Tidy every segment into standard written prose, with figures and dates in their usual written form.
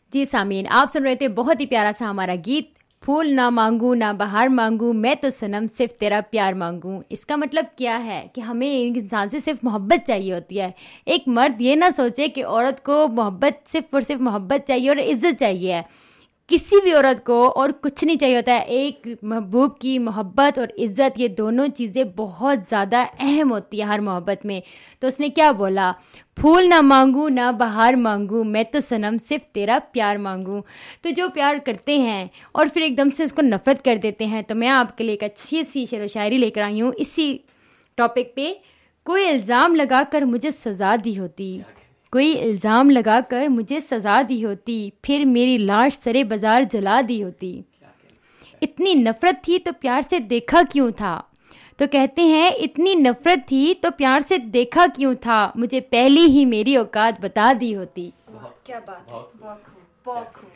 जी सामीन, आप सुन रहे थे बहुत ही प्यारा सा हमारा गीत, फूल ना मांगू ना बहार मांगू, मैं तो सनम सिर्फ तेरा प्यार मांगू। इसका मतलब क्या है कि हमें एक इंसान से सिर्फ मोहब्बत चाहिए होती है। एक मर्द ये ना सोचे कि औरत को मोहब्बत सिर्फ और सिर्फ मोहब्बत चाहिए और इज्जत चाहिए है। किसी भी औरत को और कुछ नहीं चाहिए होता है। एक महबूब की मोहब्बत और इज़्ज़त, ये दोनों चीज़ें बहुत ज़्यादा अहम होती है हर मोहब्बत में। तो उसने क्या बोला, फूल ना मांगू ना बहार मांगू, मैं तो सनम सिर्फ तेरा प्यार मांगू। तो जो प्यार करते हैं और फिर एकदम से उसको नफ़रत कर देते हैं, तो मैं आपके लिए एक अच्छी सी शेर व शायरी लेकर आई हूँ इसी टॉपिक पे। कोई इल्ज़ाम लगा कर मुझे सज़ा दी होती, कोई इल्ज़ाम लगाकर मुझे सज़ा दी होती, फिर मेरी लाश सरे बाजार जला दी होती। इतनी नफ़रत थी तो प्यार से देखा क्यों था। तो कहते हैं इतनी नफ़रत थी तो प्यार से देखा क्यों था, मुझे पहले ही मेरी औकात बता दी होती। क्या बात है, बहुत खूब, बहुत खूब।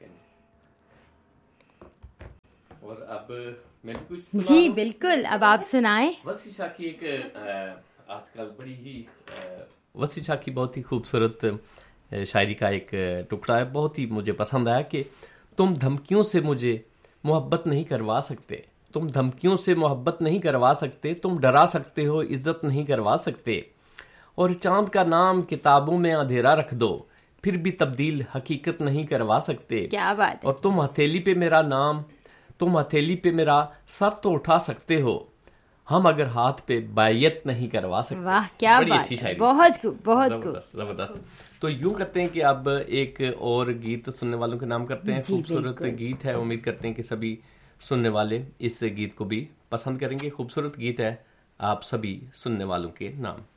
और अब मैं भी कुछ जी बिल्कुल, अब आप सुनाएं। वसी शाह की एक आजकल बड़ी ही वसी शाह की बहुत ही खूबसूरत शायरी का एक टुकड़ा है, बहुत ही मुझे पसंद आया कि तुम धमकियों से मुझे मोहब्बत नहीं करवा सकते, तुम धमकियों से मोहब्बत नहीं करवा सकते, तुम डरा सकते हो इज्जत नहीं करवा सकते, और चांद का नाम किताबों में अंधेरा रख दो, फिर भी तब्दील हकीकत नहीं करवा सकते। क्या बात है। और तुम हथेली पे मेरा नाम, तुम हथेली पे मेरा सर तो उठा सकते हो, हम अगर हाथ पे बायत नहीं करवा सकते। वाह क्या बड़ी बात अच्छी शायरी, बहुत खूब, बहुत खूब, जबरदस्त। तो यूं करते हैं कि अब एक और गीत सुनने वालों के नाम करते हैं। खूबसूरत गीत है, उम्मीद करते हैं कि सभी सुनने वाले इस गीत को भी पसंद करेंगे। खूबसूरत गीत है आप सभी सुनने वालों के नाम।